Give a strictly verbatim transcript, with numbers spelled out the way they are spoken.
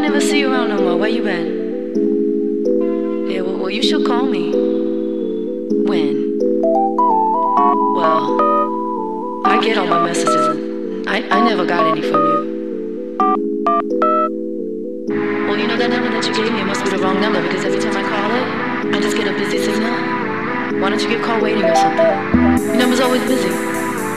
never see you around no more. Where you been? Yeah, well, well you should call me. When? Well, I get all my messages and I, I never got any from you. Well, you know that number that you gave me, it must be the wrong number because every time I call it, I just get a busy signal. Why don't you get call waiting or something? Your number's always busy.